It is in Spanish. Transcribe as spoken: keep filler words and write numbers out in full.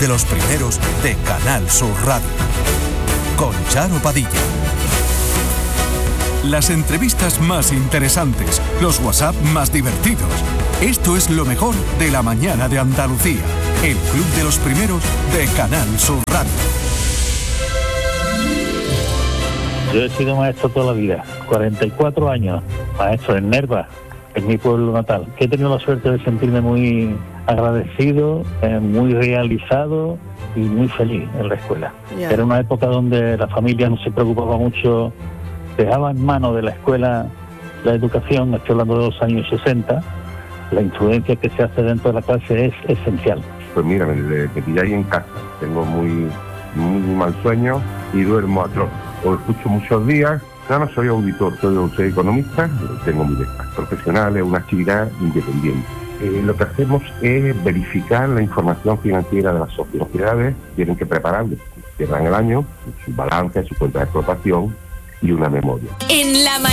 de los Primeros de Canal Sur Radio. Con Charo Padilla. Las entrevistas más interesantes, los WhatsApp más divertidos. Esto es lo mejor de la mañana de Andalucía. El Club de los Primeros de Canal Sur Radio. Yo he sido maestro toda la vida, cuarenta y cuatro años, maestro en Nerva, en mi pueblo natal. He tenido la suerte de sentirme muy agradecido, eh, muy realizado y muy feliz en la escuela. Yeah. Era una época donde la familia no se preocupaba mucho, dejaba en manos de la escuela la educación. Estoy hablando de los años sesenta, la influencia que se hace dentro de la clase es esencial. Pues mira, me, me pilláis en casa, tengo muy, muy mal sueño y duermo atroz. Os escucho muchos días. No, no soy auditor, soy, soy economista, tengo mi becas profesional, es una actividad independiente. Eh, lo que hacemos es verificar la información financiera de las sociedades, tienen que prepararles, cierran el año, su balance, su cuenta de explotación y una memoria. En la